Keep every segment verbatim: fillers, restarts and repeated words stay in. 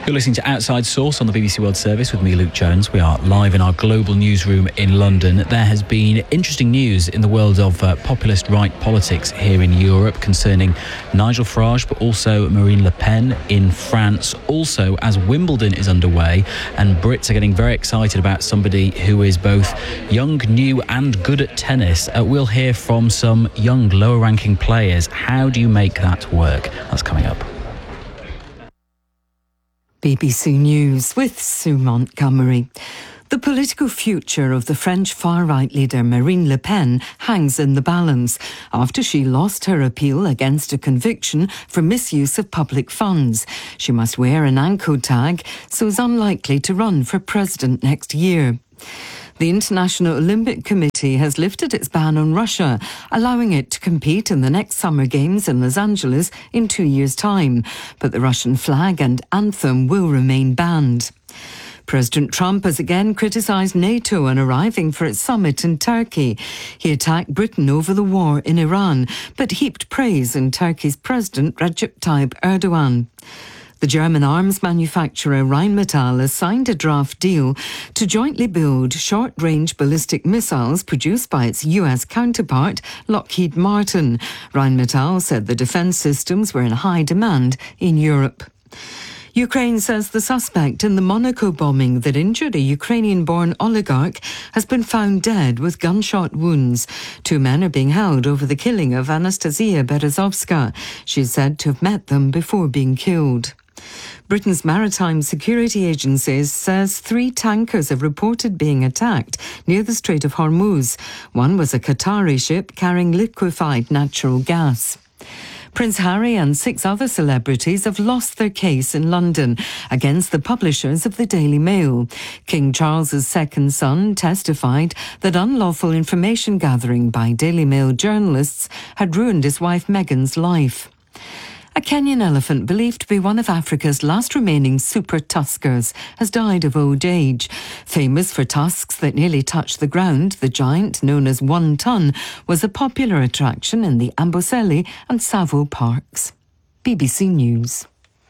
You're listening to Outside Source on the B B C World Service with me, Luke Jones. We are live in our global newsroom in London. There has been interesting news in the world of uh, populist right politics here in Europe concerning Nigel Farage, but also Marine Le Pen in France. Also, as Wimbledon is underway and Brits are getting very excited about somebody who is both young, new and good at tennis, uh, we'll hear from some young, lower-ranking players. How do you make that work? That's coming up. B B C News with Sue Montgomery. The political future of the French far-right leader Marine Le Pen hangs in the balance after she lost her appeal against a conviction for misuse of public funds. She must wear an ankle tag, so is unlikely to run for president next year. The International Olympic Committee has lifted its ban on Russia, allowing it to compete in the next Summer Games in Los Angeles in two years' time. But the Russian flag and anthem will remain banned. President Trump has again criticised NATO on arriving for its summit in Turkey. He attacked Britain over the war in Iran, but heaped praise on Turkey's President Recep Tayyip Erdogan. The German arms manufacturer Rheinmetall has signed a draft deal to jointly build short-range ballistic missiles produced by its U S counterpart, Lockheed Martin. Rheinmetall said the defence systems were in high demand in Europe. Ukraine says the suspect in the Monaco bombing that injured a Ukrainian-born oligarch has been found dead with gunshot wounds. Two men are being held over the killing of Anastasia Berezovska. She is said to have met them before being killed. Britain's Maritime Security Agency says three tankers have reported being attacked near the Strait of Hormuz. One was a Qatari ship carrying liquefied natural gas. Prince Harry and six other celebrities have lost their case in London against the publishers of the Daily Mail. King Charles's second son testified that unlawful information gathering by Daily Mail journalists had ruined his wife Meghan's life. A Kenyan elephant, believed to be one of Africa's last remaining super tuskers, has died of old age. Famous for tusks that nearly touch the ground, the giant, known as One Ton, was a popular attraction in the Amboseli and Tsavo parks. B B C News.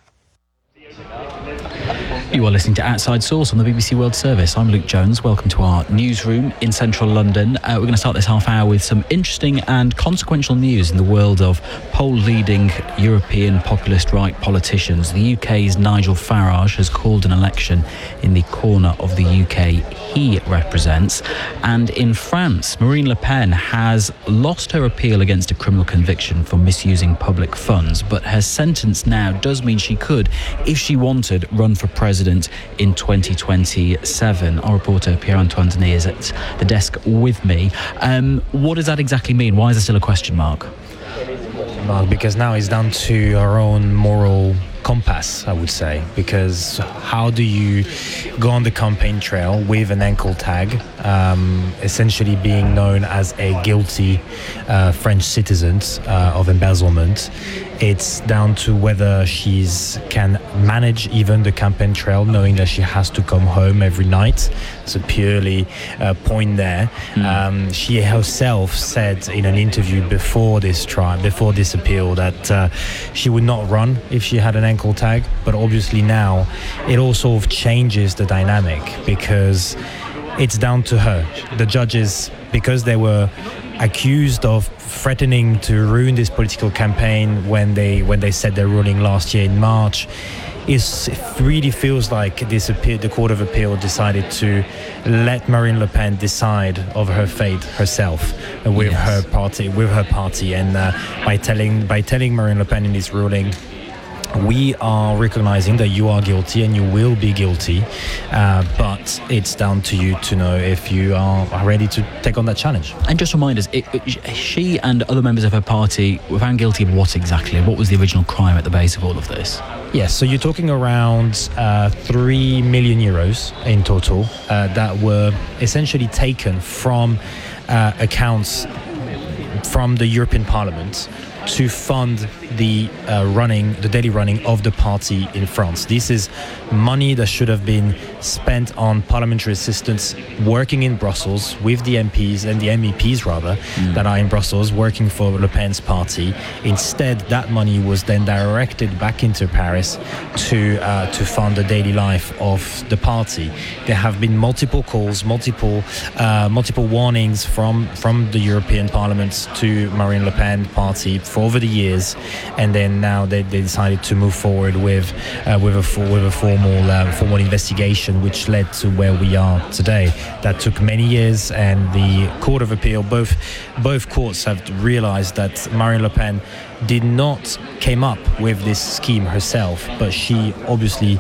You are listening to Outside Source on the B B C World Service. I'm Luke Jones. Welcome to our newsroom in central London. Uh, we're going to start this half hour with some interesting and consequential news in the world of poll-leading European populist right politicians. The U K's Nigel Farage has called an election in the corner of the U K he represents. And in France, Marine Le Pen has lost her appeal against a criminal conviction for misusing public funds, but her sentence now does mean she could, if she wanted, run for president in twenty twenty-seven. Our reporter Pierre-Antoine Denis is at the desk with me. Um, what does that exactly mean? Why is there still a question mark? Mark, because now it's down to our own moral compass, I would say, because how do you go on the campaign trail with an ankle tag, um, essentially being known as a guilty uh, French citizen uh, of embezzlement? It's down to whether she's can manage even the campaign trail, knowing that she has to come home every night. It's a purely uh, point there. Mm. Um, she herself said in an interview before this trial, before this appeal, that uh, she would not run if she had an ankle tag. But obviously now it all sort of changes the dynamic, because it's down to her. The judges, because they were accused of threatening to ruin this political campaign when they when they said their ruling last year in March, is it really feels like this appeal, the Court of Appeal decided to let Marine Le Pen decide of her fate herself with yes. her party with her party and uh, by telling by telling Marine Le Pen in this ruling, we are recognizing that you are guilty and you will be guilty, uh, but it's down to you to know if you are ready to take on that challenge. And just remind us, it, it, she and other members of her party were found guilty of what exactly? What was the original crime at the base of all of this? Yes, so you're talking around uh, three million euros in total uh, that were essentially taken from uh, accounts from the European Parliament to fund the uh, running, the daily running of the party in France. This is money that should have been spent on parliamentary assistants working in Brussels with the M Ps and the M E Ps rather mm. that are in Brussels working for Le Pen's party. Instead, that money was then directed back into Paris to uh, to fund the daily life of the party. There have been multiple calls, multiple uh, multiple warnings from from the European Parliament to Marine Le Pen party for over the years, and then now they, they decided to move forward with uh, with a with a formal uh, formal investigation, which led to where we are today. That took many years, and the Court of Appeal, both both courts have realized that Marine Le Pen did not came up with this scheme herself, but she obviously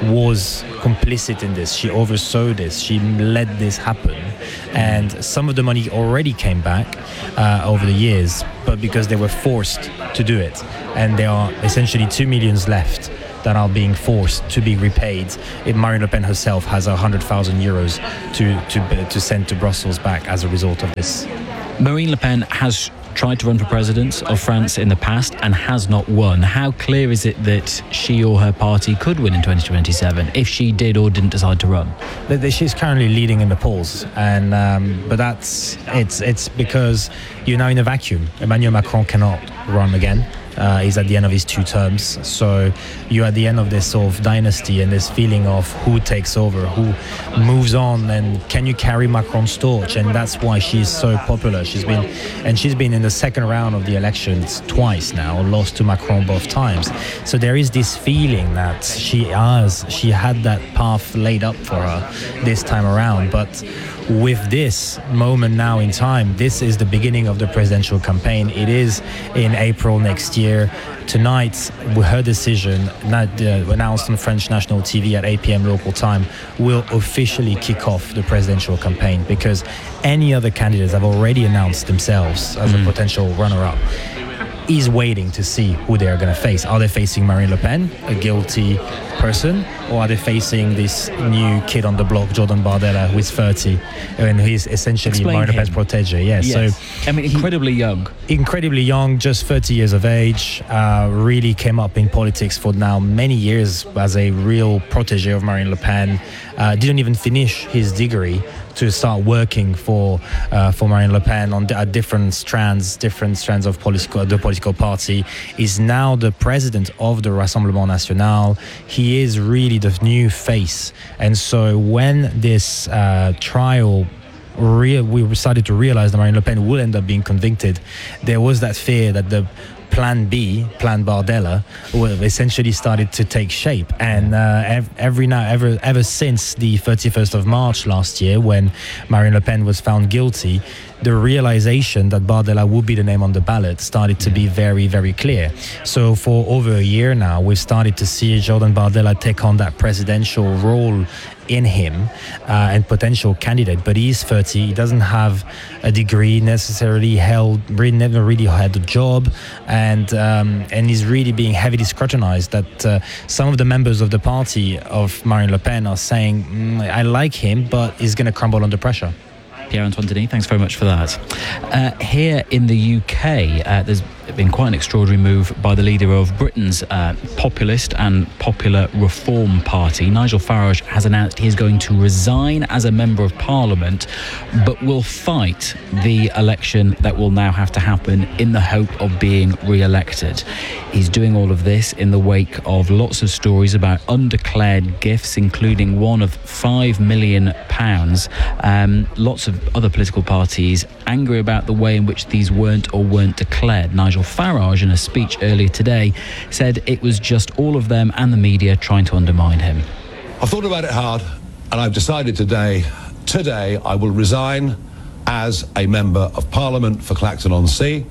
was complicit in this. She oversaw this. She let this happen, and some of the money already came back uh, over the years, but because they were forced to do it, and there are essentially two millions left that are being forced to be repaid. If Marine Le Pen herself has a hundred thousand euros to to to send to Brussels back as a result of this. Marine Le Pen has tried to run for president of France in the past and has not won. How clear is it that she or her party could win in twenty twenty-seven if she did or didn't decide to run? She's currently leading in the polls, and um, but that's it's it's because you're now in a vacuum. Emmanuel Macron cannot run again. Uh, he's at the end of his two terms, so you're at the end of this sort of dynasty and this feeling of who takes over, who moves on, and can you carry Macron's torch? And that's why she's so popular. She's been, and she's been in the second round of the elections twice now, lost to Macron both times. So there is this feeling that she has, she had that path laid up for her this time around, but with this moment now in time, this is the beginning of the presidential campaign. It is in April next year. Tonight, her decision, announced on French national T V at eight p.m. local time, will officially kick off the presidential campaign, because any other candidates have already announced themselves as mm. a potential runner-up. He's waiting to see who they are going to face. Are they facing Marine Le Pen, a guilty person, or are they facing this new kid on the block, Jordan Bardella, who is thirty, and he's essentially Explain Marine Le Pen's protege? Yeah, yes. So I mean, incredibly he, young, incredibly young, just thirty years of age. Uh, really came up in politics for now many years as a real protege of Marine Le Pen. Uh, didn't even finish his degree to start working for uh, for Marine Le Pen on uh, different strands, different strands of political, the political party. Is now the president of the Rassemblement National. He is really the new face, and so when this uh, trial. Real, we started to realize that Marine Le Pen will end up being convicted. There was that fear that the Plan B, Plan Bardella, essentially started to take shape, and uh, every now, ever, ever since the thirty-first of March last year, when Marine Le Pen was found guilty, the realization that Bardella would be the name on the ballot started to be very, very clear. So for over a year now, we've started to see Jordan Bardella take on that presidential role in him uh, and potential candidate, but he's thirty. He doesn't have a degree necessarily held, really never really had a job, and um, and he's really being heavily scrutinized. That uh, some of the members of the party of Marine Le Pen are saying, mm, I like him, but he's going to crumble under pressure. Pierre-Antoine Denis, thanks very much for that. Uh, here in the U K, uh, there's been quite an extraordinary move by the leader of Britain's uh, populist and popular Reform Party. Nigel Farage has announced he is going to resign as a Member of Parliament, but will fight the election that will now have to happen in the hope of being re-elected. He's doing all of this in the wake of lots of stories about undeclared gifts, including one of five million pounds. Um, lots of other political parties angry about the way in which these weren't or weren't declared. Nigel Farage, in a speech earlier today, said it was just all of them and the media trying to undermine him. I've thought about it hard, and I've decided today, today I will resign as a Member of Parliament for Clacton-on-Sea,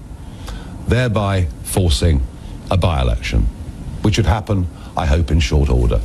thereby forcing a by-election, which would happen, I hope, in short order.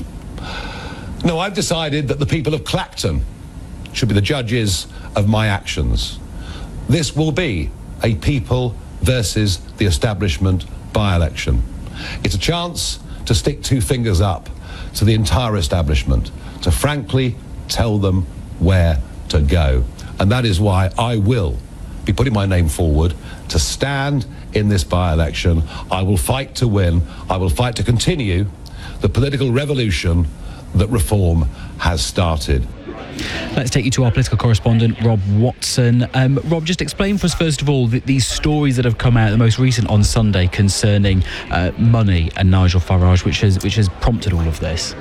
No, I've decided that the people of Clacton should be the judges of my actions. This will be a people versus the establishment by-election. It's a chance to stick two fingers up to the entire establishment, to frankly tell them where to go. And that is why I will be putting my name forward to stand in this by-election. I will fight to win. I will fight to continue the political revolution that reform has started. Let's take you to our political correspondent, Rob Watson. Um, Rob, just explain for us, first of all, the, these stories that have come out, the most recent on Sunday, concerning uh, money and Nigel Farage, which has, which has prompted all of this.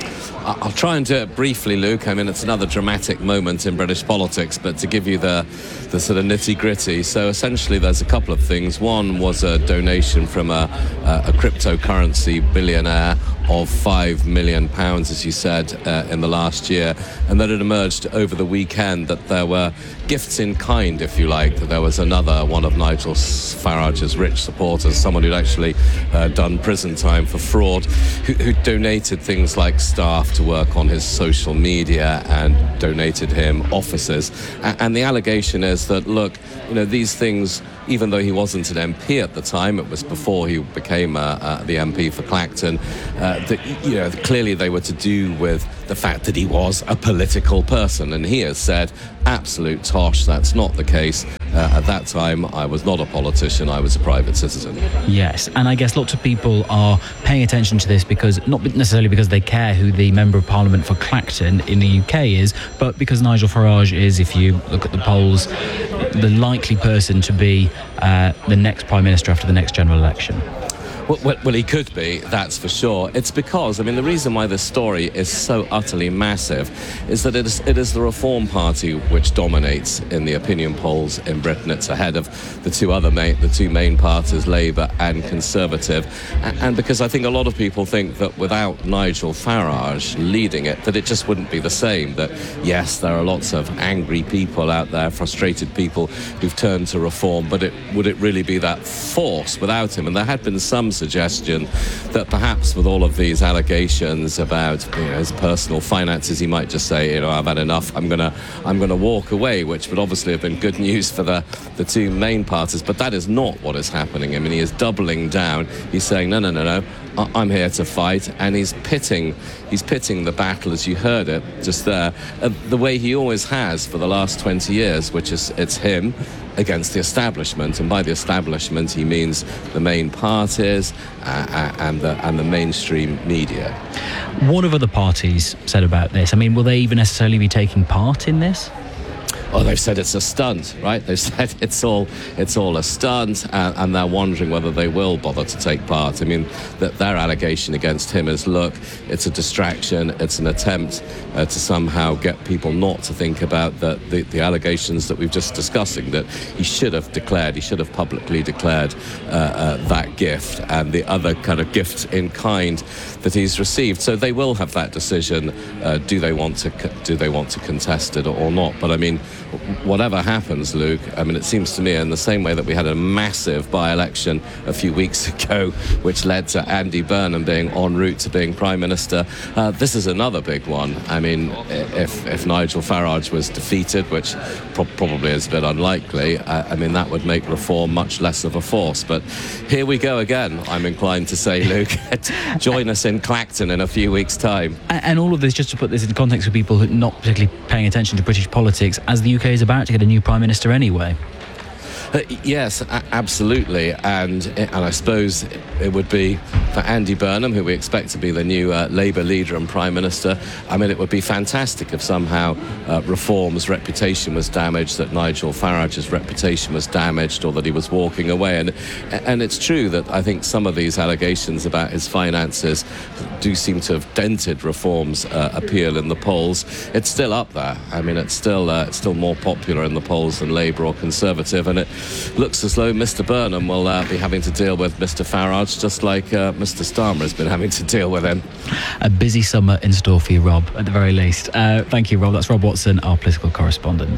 I'll try and do it briefly, Luke. I mean, it's another dramatic moment in British politics, but to give you the, the sort of nitty-gritty. So essentially there's a couple of things. One was a donation from a, a, a cryptocurrency billionaire of five million pounds, as you said, uh, in the last year. And then it emerged over the weekend that there were gifts in kind, if you like. That there was another one of Nigel Farage's rich supporters, someone who'd actually uh, done prison time for fraud, who, who donated things like staff to work on his social media and donated him offices. And, and the allegation is that, look, you know, these things, even though he wasn't an M P at the time, it was before he became uh, uh, the M P for Clacton, uh, that, you know, clearly they were to do with the fact that he was a political person. And he has said, absolute tosh, that's not the case. Uh, at that time, I was not a politician, I was a private citizen. Yes, and I guess lots of people are paying attention to this because, not necessarily because they care who the Member of Parliament for Clacton in the U K is, but because Nigel Farage is, if you look at the polls, the likely person to be uh, the next Prime Minister after the next general election. Well, well, well, he could be, that's for sure. It's because, I mean, the reason why this story is so utterly massive is that it is, it is the Reform Party which dominates in the opinion polls in Britain. It's ahead of the two other main, the two main parties, Labour and Conservative. And, and because I think a lot of people think that without Nigel Farage leading it, that it just wouldn't be the same. That, yes, there are lots of angry people out there, frustrated people who've turned to Reform, but it, would it really be that force without him? And there had been some suggestion that perhaps with all of these allegations about, you know, his personal finances, he might just say, you know, I've had enough, I'm gonna I'm gonna walk away, which would obviously have been good news for the the two main parties. But that is not what is happening. I mean, he is doubling down. He's saying, no, no, no, no, I'm here to fight, and he's pitting he's pitting the battle, as you heard it just there, uh, the way he always has for the last twenty years, which is it's him against the establishment. And by the establishment he means the main parties uh, and the and the mainstream media. What have other parties said about this? I mean, will they even necessarily be taking part in this? Oh, they've said it's a stunt, right? They've said it's all it's all a stunt, and, and they're wondering whether they will bother to take part. I mean, that their allegation against him is, look, it's a distraction, it's an attempt uh, to somehow get people not to think about the, the, the allegations that we've just discussing, that he should have declared, he should have publicly declared uh, uh, that gift and the other kind of gift in kind that he's received. So they will have that decision, uh, do they want to do they want to contest it or not? But I mean, whatever happens, Luke, I mean, it seems to me, in the same way that we had a massive by-election a few weeks ago, which led to Andy Burnham being en route to being Prime Minister, uh, this is another big one. I mean, if, if Nigel Farage was defeated, which pro- probably is a bit unlikely, uh, I mean, that would make Reform much less of a force. But here we go again, I'm inclined to say, Luke. Join us in Clacton in a few weeks' time. And, and all of this, just to put this in context for people who are not particularly paying attention to British politics, as the U K is about to get a new Prime Minister anyway. Uh, yes, a- absolutely, and and I suppose it would be for Andy Burnham, who we expect to be the new uh, Labour leader and Prime Minister. I mean, it would be fantastic if somehow uh, Reform's reputation was damaged, that Nigel Farage's reputation was damaged, or that he was walking away. And and it's true that I think some of these allegations about his finances do seem to have dented Reform's uh, appeal in the polls. It's still up there. I mean, it's still uh, it's still more popular in the polls than Labour or Conservative, and it looks as though Mister Burnham will uh, be having to deal with Mister Farage, just like uh, Mister Starmer has been having to deal with him. A busy summer in store for you, Rob, at the very least. Uh, thank you, Rob. That's Rob Watson, our political correspondent.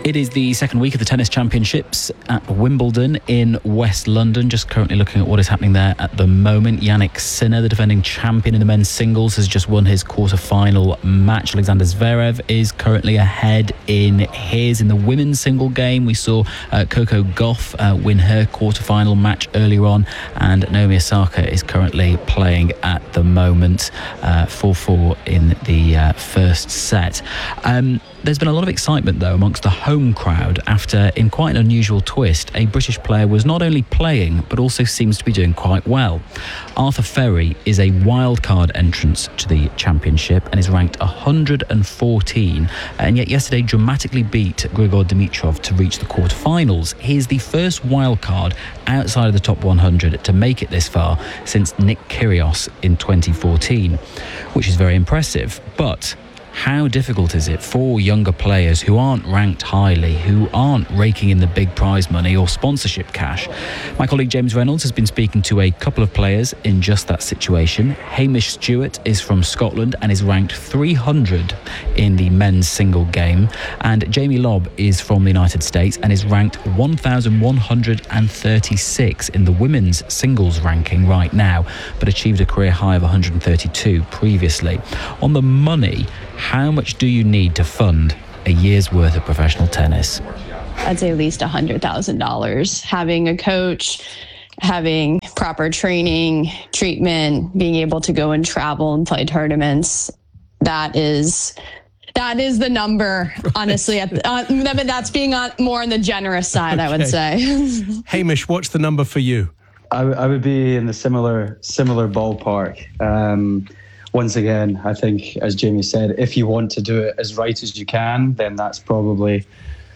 It is the second week of the Tennis Championships at Wimbledon in West London. Just currently looking at what is happening there at the moment. Jannik Sinner, the defending champion in the men's singles, has just won his quarter-final match. Alexander Zverev is currently ahead in his. In the women's single game, we saw uh, Coco Gauff uh, win her quarter-final match earlier on, and Naomi Osaka is currently playing at the moment, uh, four four in the uh, first set. Um, There's been a lot of excitement, though, amongst the home crowd after, in quite an unusual twist, a British player was not only playing, but also seems to be doing quite well. Arthur Ferry is a wildcard entrance to the championship and is ranked one hundred fourteen, and yet yesterday dramatically beat Grigor Dimitrov to reach the quarterfinals. He is the first wildcard outside of the top one hundred to make it this far since Nick Kyrgios in twenty fourteen, which is very impressive. But how difficult is it for younger players who aren't ranked highly, who aren't raking in the big prize money or sponsorship cash? My colleague James Reynolds has been speaking to a couple of players in just that situation. Hamish Stewart is from Scotland and is ranked three hundred in the men's single game. And Jamie Lobb is from the United States and is ranked one thousand one hundred thirty-six in the women's singles ranking right now, but achieved a career high of one hundred thirty-two previously. On the money, how much do you need to fund a year's worth of professional tennis? I'd say at least one hundred thousand dollars. Having a coach, having proper training, treatment, being able to go and travel and play tournaments, that is that is the number, honestly. At the, uh, that's being on, more on the generous side, okay. I would say. Hamish, what's the number for you? I, I would be in the similar similar ballpark. Um, Once again, I think, as Jamie said, if you want to do it as right as you can, then that's probably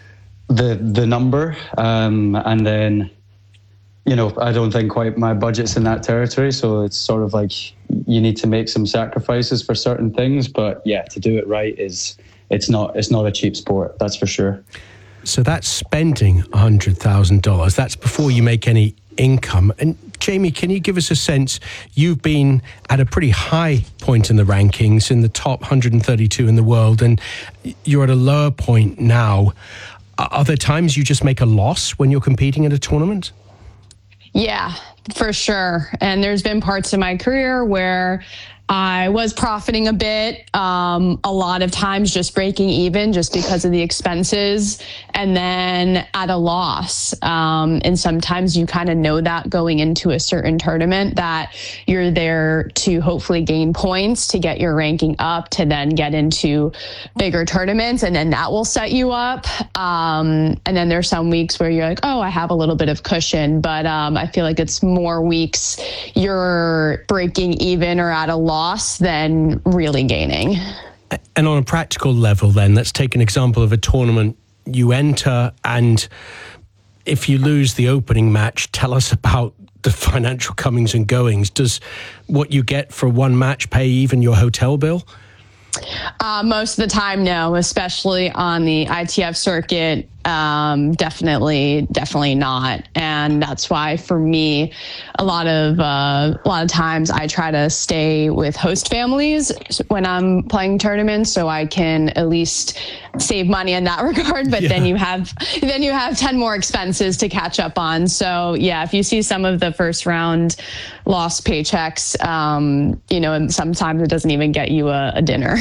the the number. Um, and then, you know, I don't think quite my budget's in that territory. So it's sort of like you need to make some sacrifices for certain things. But yeah, to do it right is it's not it's not a cheap sport. That's for sure. So that's spending one hundred thousand dollars. That's before you make any income. And Jamie, can you give us a sense? You've been at a pretty high point in the rankings, in the top one hundred thirty-two in the world, and you're at a lower point now. Are there times you just make a loss when you're competing at a tournament? Yeah, for sure. And there's been parts of my career where I was profiting a bit, um, a lot of times just breaking even just because of the expenses, and then at a loss. Um, and sometimes you kind of know that going into a certain tournament that you're there to hopefully gain points to get your ranking up to then get into bigger tournaments, and then that will set you up. Um, and then there's some weeks where you're like, oh, I have a little bit of cushion, but um, I feel like it's more weeks you're breaking even or at a loss than really gaining. And on a practical level then, let's take an example of a tournament you enter, and if you lose the opening match, tell us about the financial comings and goings. Does what you get for one match pay even your hotel bill? Uh, most of the time, no, especially on the I T F circuit. Um, definitely, definitely not. And that's why for me, a lot of, uh, a lot of times I try to stay with host families when I'm playing tournaments, so I can at least save money in that regard. But yeah. then you have, then you have ten more expenses to catch up on. So yeah, if you see some of the first round lost paychecks, um, you know, and sometimes it doesn't even get you a, a dinner.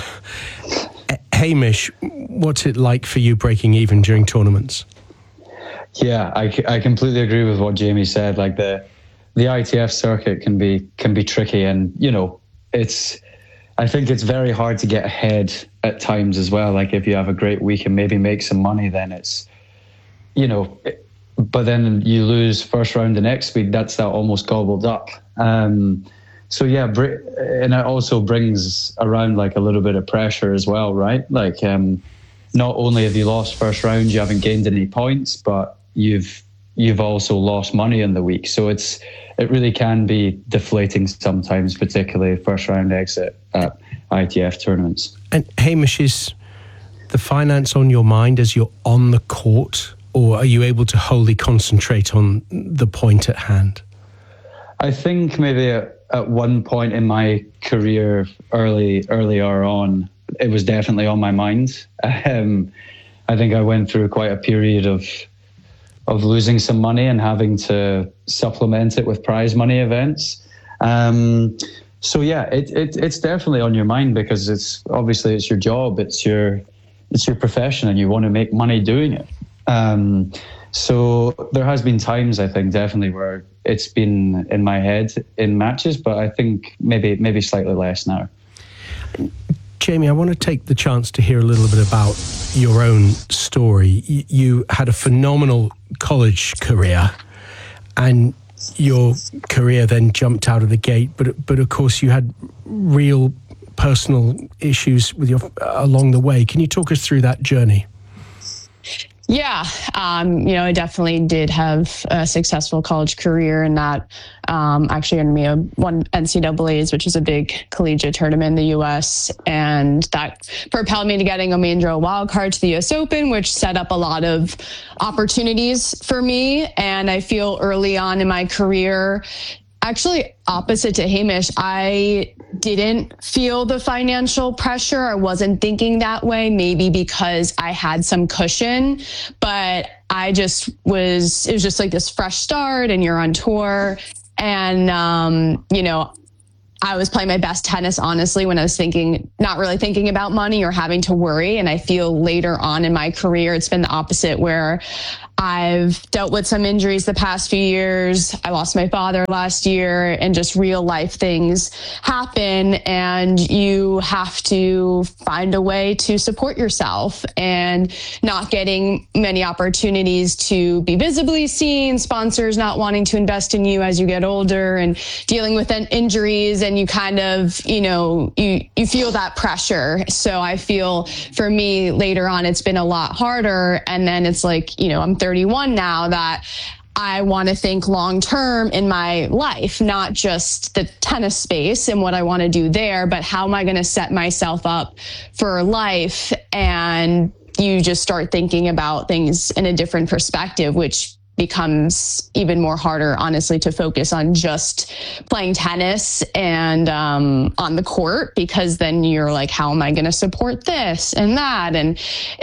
Hamish, what's it like for you breaking even during tournaments? Yeah, I, I completely agree with what Jamie said. Like the the I T F circuit can be can be tricky, and you know, it's I think it's very hard to get ahead at times as well. Like if you have a great week and maybe make some money, then it's, you know, but then you lose first round the next week. That's that almost gobbled up. Um, So yeah, and it also brings around like a little bit of pressure as well, right? Like, um, not only have you lost first round, you haven't gained any points, but you've you've also lost money in the week. So it's it really can be deflating sometimes, particularly first round exit at I T F tournaments. And Hamish, is the finance on your mind as you're on the court, or are you able to wholly concentrate on the point at hand? I think maybe at, at one point in my career, early earlier on, it was definitely on my mind. Um, I think I went through quite a period of of losing some money and having to supplement it with prize money events. Um, so yeah, it, it it's definitely on your mind because it's obviously it's your job, it's your it's your profession, and you want to make money doing it. Um, so there has been times I think definitely where it's been in my head in matches, but I think maybe maybe slightly less now. Jamie, I want to take the chance to hear a little bit about your own story. Y- you had a phenomenal college career, and your career then jumped out of the gate. But but of course, you had real personal issues with your along the way. Can you talk us through that journey? Yeah, um, you know, I definitely did have a successful college career, and that um, actually earned me a one N C double A's, which is a big collegiate tournament in the U S, and that propelled me to getting a main draw wild card to the U S Open, which set up a lot of opportunities for me. And I feel early on in my career, actually opposite to Hamish, I didn't feel the financial pressure. I wasn't thinking that way, maybe because I had some cushion, but I just was, it was just like this fresh start and you're on tour. And, um, you know, I was playing my best tennis, honestly, when I was thinking, not really thinking about money or having to worry. And I feel later on in my career, it's been the opposite, where I've dealt with some injuries the past few years. I lost my father last year, and just real life things happen, and you have to find a way to support yourself, and not getting many opportunities to be visibly seen, sponsors not wanting to invest in you as you get older, and dealing with injuries, and you kind of, you know, you, you feel that pressure. So I feel for me later on, it's been a lot harder. And then it's like, you know, I'm thirty-one now, that I want to think long term in my life, not just the tennis space and what I want to do there, but how am I going to set myself up for life? And you just start thinking about things in a different perspective, which becomes even more harder, honestly, to focus on just playing tennis and um, on the court, because then you're like, how am I going to support this and that? And,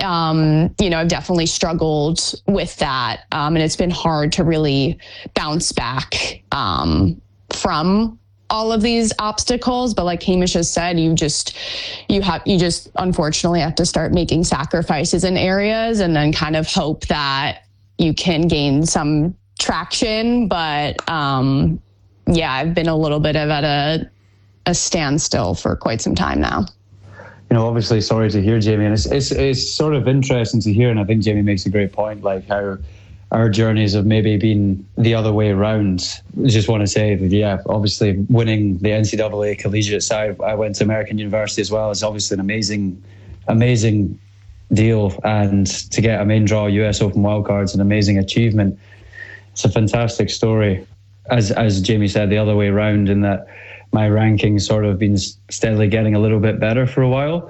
um, you know, I've definitely struggled with that. Um, and it's been hard to really bounce back um, from all of these obstacles. But like Hamish has said, you just, you have, you just unfortunately have to start making sacrifices in areas, and then kind of hope that you can gain some traction. But um, yeah, I've been a little bit of at a, a standstill for quite some time now. You know, obviously, sorry to hear, Jamie, and it's, it's it's sort of interesting to hear, and I think Jamie makes a great point, like how our journeys have maybe been the other way around. I just want to say that, yeah, obviously winning the N C double A collegiate side, I went to American University as well, is obviously an amazing, amazing deal, and to get a main draw U S Open wildcard is an amazing achievement. It's a fantastic story. As as Jamie said, the other way around, in that my rankings sort of been steadily getting a little bit better for a while,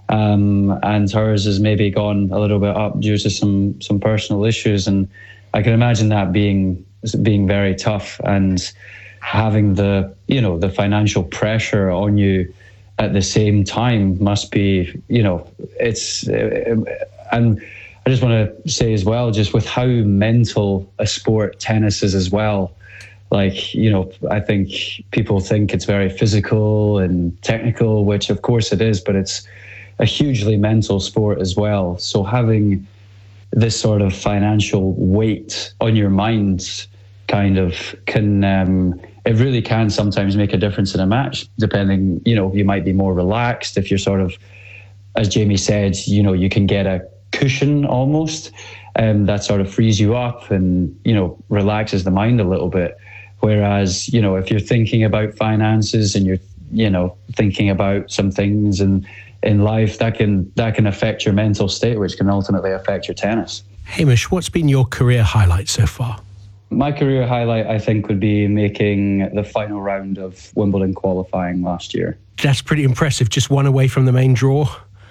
um, and hers has maybe gone a little bit up due to some some personal issues, and I can imagine that being being very tough, and having the you know the financial pressure on you at the same time must be, you know, it's, uh, and I just want to say as well, just with how mental a sport tennis is as well, like, you know, I think people think it's very physical and technical, which of course it is, but it's a hugely mental sport as well. So having this sort of financial weight on your mind kind of can, um, it really can sometimes make a difference in a match, depending, you know, you might be more relaxed if you're sort of, as Jamie said, you know, you can get a cushion almost, um, that sort of frees you up and, you know, relaxes the mind a little bit. Whereas, you know, if you're thinking about finances and you're, you know, thinking about some things and in life, that can, that can affect your mental state, which can ultimately affect your tennis. Hamish, what's been your career highlight so far? My career highlight, I think, would be making the final round of Wimbledon qualifying last year. That's pretty impressive. Just one away from the main draw?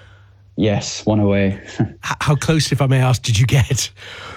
Yes, one away. How close, if I may ask, did you get?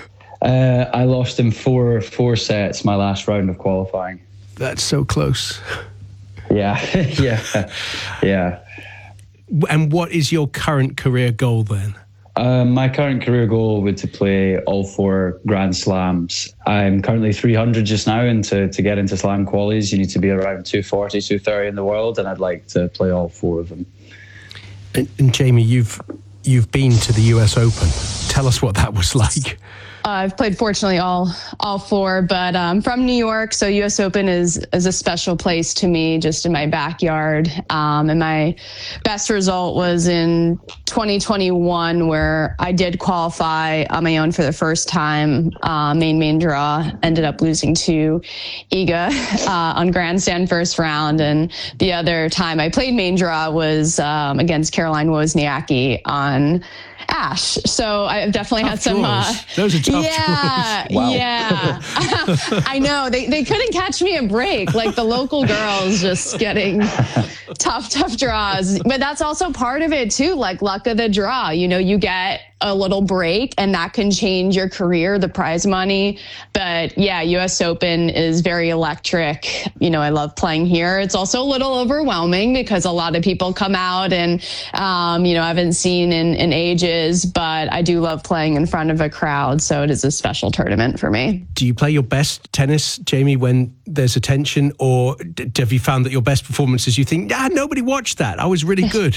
Uh, I lost in four four sets my last round of qualifying. That's so close. Yeah, yeah, yeah. And what is your current career goal then? Um, my current career goal would to play all four Grand Slams. I'm currently three hundred just now, and to, to get into Slam qualies, you need to be around two forty, two thirty in the world, and I'd like to play all four of them. And, and Jamie, you've you've been to the U S Open. Tell us what that was like. Uh, I've played, fortunately, all all four, but I'm um, from New York, so U S Open is is a special place to me, just in my backyard. Um, and my best result was in twenty twenty-one, where I did qualify on my own for the first time. Uh, main main draw, ended up losing to Iga uh, on grandstand first round, and the other time I played main draw was um, against Caroline Wozniacki on Ash. So I've definitely tough had some. Uh, Those are tough yeah, draws. Wow. yeah. I know they they couldn't catch me a break. Like the local girls just getting tough, tough draws. But that's also part of it too. Like luck of the draw. You know, you get a little break, and that can change your career, the prize money. But yeah, U S Open is very electric. You know, I love playing here. It's also a little overwhelming because a lot of people come out and, um, you know, I haven't seen in, in ages, but I do love playing in front of a crowd. So it is a special tournament for me. Do you play your best tennis, Jamie, when there's attention, or d- have you found that your best performances, you think, ah, nobody watched that, I was really good?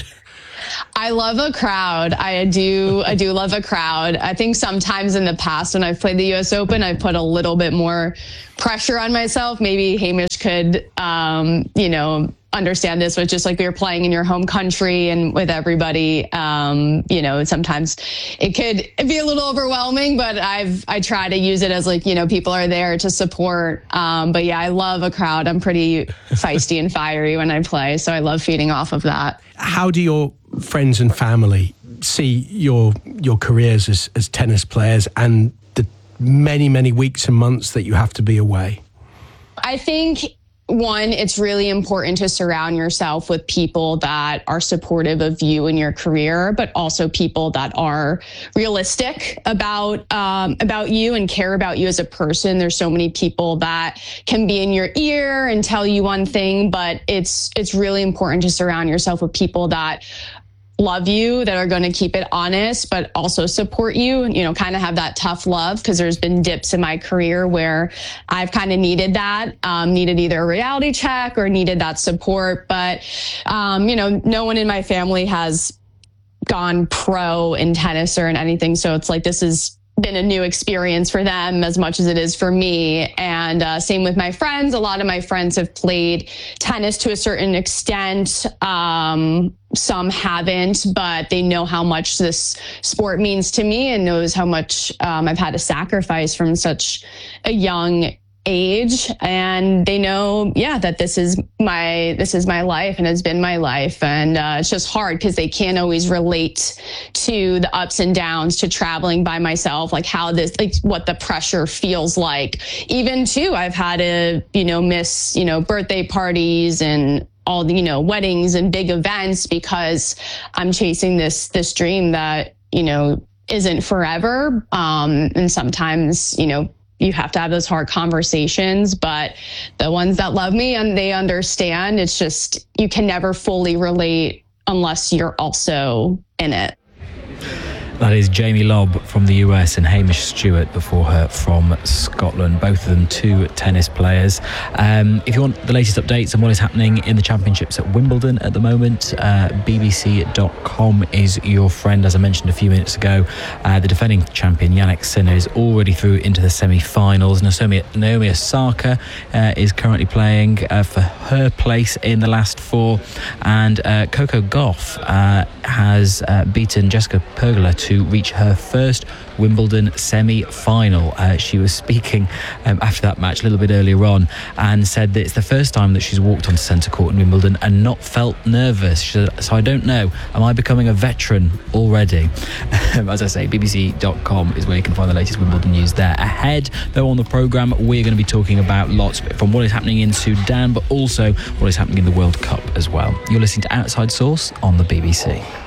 I love a crowd. I do. I do love a crowd. I think sometimes in the past when I've played the U S Open, I've put a little bit more pressure on myself. Maybe Hamish could, um, you know, understand this, but just like we were playing in your home country and with everybody, um, you know, sometimes it could be a little overwhelming, but I've, I try to use it as like, you know, people are there to support. Um, but yeah, I love a crowd. I'm pretty feisty and fiery when I play. So I love feeding off of that. How do your friends and family see your, your careers as, as tennis players and the many, many weeks and months that you have to be away? I think one, it's really important to surround yourself with people that are supportive of you in your career, but also people that are realistic about um, about you and care about you as a person. There's so many people that can be in your ear and tell you one thing, but it's it's really important to surround yourself with people that love you, that are going to keep it honest, but also support you, you know, kind of have that tough love, because there's been dips in my career where I've kind of needed that, um, needed either a reality check or needed that support. But, um, you know, no one in my family has gone pro in tennis or in anything. So it's like, this is been a new experience for them as much as it is for me. And uh, same with my friends. A lot of my friends have played tennis to a certain extent. Um, some haven't, but they know how much this sport means to me and knows how much um, I've had to sacrifice from such a young age, and they know, yeah, that this is my this is my life and has been my life. And uh, it's just hard because they can't always relate to the ups and downs, to traveling by myself, like how this, like what the pressure feels like. Even too, I've had to, you know, miss, you know, birthday parties and all the, you know, weddings and big events because I'm chasing this this dream that, you know, isn't forever. Um, and sometimes, you know, you have to have those hard conversations, but the ones that love me and they understand, it's just, you can never fully relate unless you're also in it. That is Jamie Lobb from the U S and Hamish Stewart before her from Scotland, both of them two tennis players. Um, if you want the latest updates on what is happening in the championships at Wimbledon at the moment, uh, B B C dot com is your friend. As I mentioned a few minutes ago, uh, the defending champion Jannik Sinner is already through into the semi-finals. Naomi, Naomi Osaka uh, is currently playing uh, for her place in the last four, and uh, Coco Gauff uh, has uh, beaten Jessica Pegula to to reach her first Wimbledon semi-final. Uh, she was speaking um, after that match a little bit earlier on and said that it's the first time that she's walked onto centre court in Wimbledon and not felt nervous. She said, so I don't know, am I becoming a veteran already? As I say, B B C dot com is where you can find the latest Wimbledon news there. Ahead, though, on the programme, we're going to be talking about lots from what is happening in Sudan, but also what is happening in the World Cup as well. You're listening to Outside Source on the B B C.